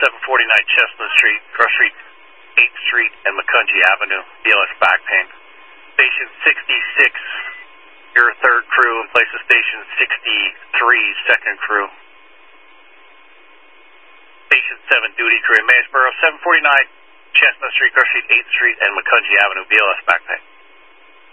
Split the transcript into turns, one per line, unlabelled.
749 Chestnut Street, Cross Street, 8th Street, and Macungie Avenue, BLS back pain. Station 66, your third crew, in place of Station 63, second crew. Station 7 duty crew in Maysboro, 749 Chestnut Street, Cross Street, 8th Street, and Macungie Avenue, BLS back pain.